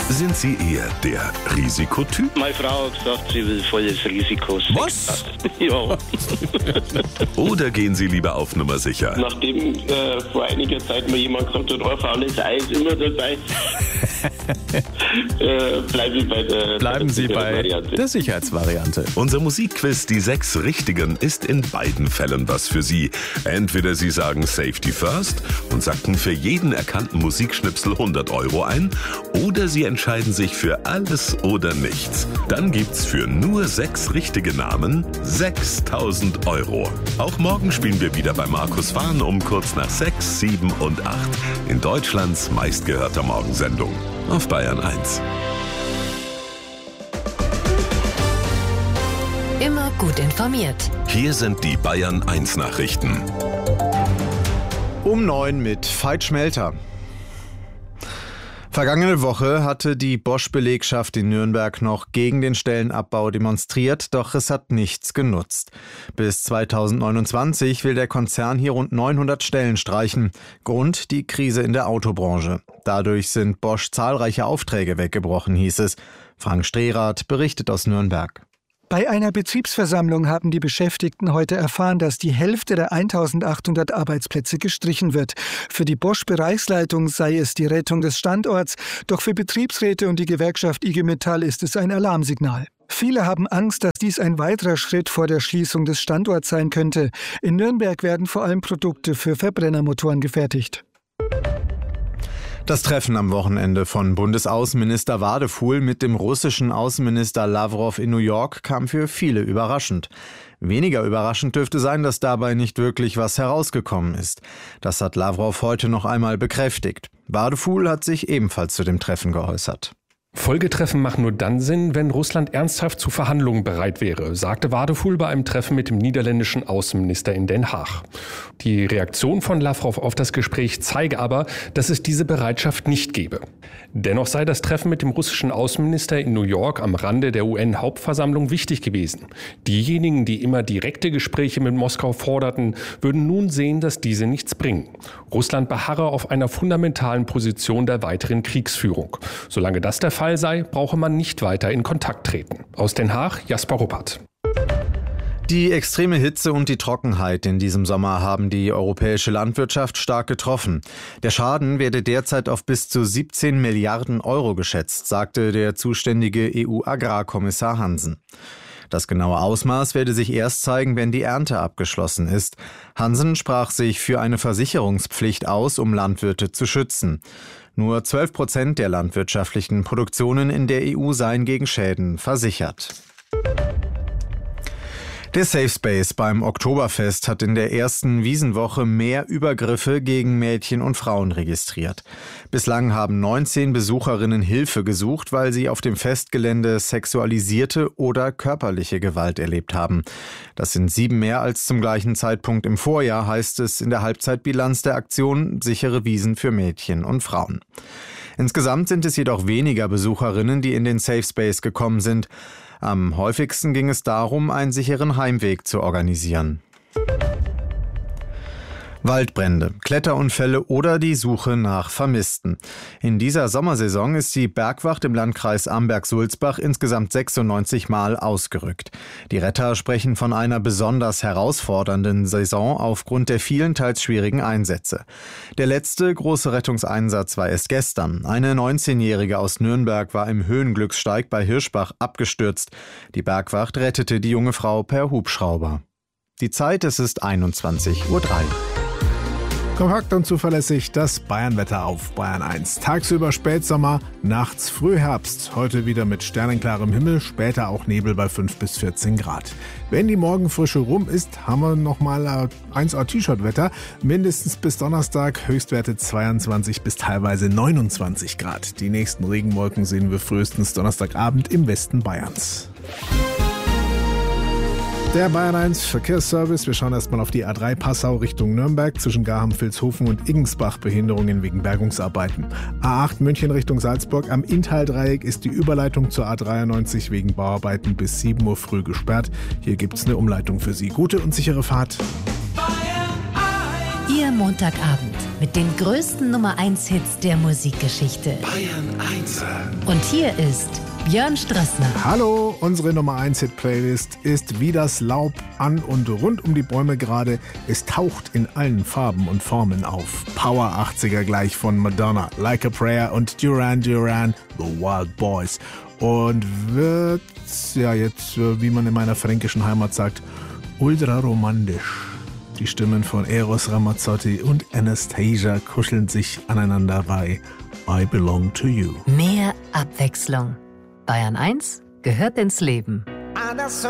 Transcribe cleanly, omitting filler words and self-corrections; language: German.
Sind Sie eher der Risikotyp? Meine Frau hat gesagt, sie will volles Risiko. Was? Ja. Oder gehen Sie lieber auf Nummer sicher? Nachdem vor einiger Zeit mir jemand gesagt hat, ein faules Ei ist immer dabei, Bleiben Sie bei der Sicherheitsvariante. Unser Musikquiz, die 6 Richtigen, ist in beiden Fällen was für Sie. Entweder Sie sagen Safety First und sacken für jeden erkannten Musikschnipsel 100 € ein, oder Sie entscheiden sich für alles oder nichts. Dann gibt's für nur 6 richtige Namen 6.000 €. Auch morgen spielen wir wieder bei Markus Fahn um kurz nach 6, 7 und 8 in Deutschlands meistgehörter Morgensendung auf Bayern 1. Immer gut informiert. Hier sind die Bayern 1 Nachrichten. Um 9 mit Veit Schmelter. Vergangene Woche hatte die Bosch-Belegschaft in Nürnberg noch gegen den Stellenabbau demonstriert, doch es hat nichts genutzt. Bis 2029 will der Konzern hier rund 900 Stellen streichen. Grund die Krise in der Autobranche. Dadurch sind Bosch zahlreiche Aufträge weggebrochen, hieß es. Frank Strehrath berichtet aus Nürnberg. Bei einer Betriebsversammlung haben die Beschäftigten heute erfahren, dass die Hälfte der 1800 Arbeitsplätze gestrichen wird. Für die Bosch-Bereichsleitung sei es die Rettung des Standorts, doch für Betriebsräte und die Gewerkschaft IG Metall ist es ein Alarmsignal. Viele haben Angst, dass dies ein weiterer Schritt vor der Schließung des Standorts sein könnte. In Nürnberg werden vor allem Produkte für Verbrennermotoren gefertigt. Das Treffen am Wochenende von Bundesaußenminister Wadefuhl mit dem russischen Außenminister Lavrov in New York kam für viele überraschend. Weniger überraschend dürfte sein, dass dabei nicht wirklich was herausgekommen ist. Das hat Lavrov heute noch einmal bekräftigt. Wadefuhl hat sich ebenfalls zu dem Treffen geäußert. Folgetreffen machen nur dann Sinn, wenn Russland ernsthaft zu Verhandlungen bereit wäre, sagte Wadefuhl bei einem Treffen mit dem niederländischen Außenminister in Den Haag. Die Reaktion von Lavrov auf das Gespräch zeige aber, dass es diese Bereitschaft nicht gebe. Dennoch sei das Treffen mit dem russischen Außenminister in New York am Rande der UN-Hauptversammlung wichtig gewesen. Diejenigen, die immer direkte Gespräche mit Moskau forderten, würden nun sehen, dass diese nichts bringen. Russland beharre auf einer fundamentalen Position der weiteren Kriegsführung. Solange das der Fall sei, brauche man nicht weiter in Kontakt treten. Aus Den Haag, Jasper Ruppert. Die extreme Hitze und die Trockenheit in diesem Sommer haben die europäische Landwirtschaft stark getroffen. Der Schaden werde derzeit auf bis zu 17 Milliarden € geschätzt, sagte der zuständige EU-Agrarkommissar Hansen. Das genaue Ausmaß werde sich erst zeigen, wenn die Ernte abgeschlossen ist. Hansen sprach sich für eine Versicherungspflicht aus, um Landwirte zu schützen. Nur 12% der landwirtschaftlichen Produktionen in der EU seien gegen Schäden versichert. Der Safe Space beim Oktoberfest hat in der ersten Wiesenwoche mehr Übergriffe gegen Mädchen und Frauen registriert. Bislang haben 19 Besucherinnen Hilfe gesucht, weil sie auf dem Festgelände sexualisierte oder körperliche Gewalt erlebt haben. Das sind 7 mehr als zum gleichen Zeitpunkt im Vorjahr, heißt es in der Halbzeitbilanz der Aktion Sichere Wiesen für Mädchen und Frauen. Insgesamt sind es jedoch weniger Besucherinnen, die in den Safe Space gekommen sind. Am häufigsten ging es darum, einen sicheren Heimweg zu organisieren. Waldbrände, Kletterunfälle oder die Suche nach Vermissten. In dieser Sommersaison ist die Bergwacht im Landkreis Amberg-Sulzbach insgesamt 96 Mal ausgerückt. Die Retter sprechen von einer besonders herausfordernden Saison aufgrund der vielen, teils schwierigen Einsätze. Der letzte große Rettungseinsatz war erst gestern. Eine 19-Jährige aus Nürnberg war im Höhenglückssteig bei Hirschbach abgestürzt. Die Bergwacht rettete die junge Frau per Hubschrauber. Die Zeit, es ist 21:03 Uhr. Kompakt und zuverlässig das Bayernwetter auf Bayern 1. Tagsüber Spätsommer, nachts Frühherbst. Heute wieder mit sternenklarem Himmel, später auch Nebel bei 5 bis 14 Grad. Wenn die Morgenfrische rum ist, haben wir nochmal 1er T-Shirt-Wetter. Mindestens bis Donnerstag, Höchstwerte 22 bis teilweise 29 Grad. Die nächsten Regenwolken sehen wir frühestens Donnerstagabend im Westen Bayerns. Der Bayern 1 Verkehrsservice. Wir schauen erstmal auf die A3 Passau Richtung Nürnberg. Zwischen Garham, Vilshofen und Igensbach Behinderungen wegen Bergungsarbeiten. A8 München Richtung Salzburg. Am Inntal-Dreieck ist die Überleitung zur A93 wegen Bauarbeiten bis 7 Uhr früh gesperrt. Hier gibt es eine Umleitung für Sie. Gute und sichere Fahrt. Bayern 1 Ihr Montagabend mit den größten Nummer-1-Hits der Musikgeschichte. Bayern 1. Und hier ist Björn Strassner. Hallo, unsere Nummer 1 Hit-Playlist ist wie das Laub an und rund um die Bäume gerade. Es taucht in allen Farben und Formen auf. Power 80er gleich von Madonna, Like a Prayer und Duran Duran, The Wild Boys. Und wird, ja jetzt, wie man in meiner fränkischen Heimat sagt, ultra romantisch. Die Stimmen von Eros Ramazzotti und Anastasia kuscheln sich aneinander bei I Belong to You. Mehr Abwechslung. Bayern 1 gehört ins Leben.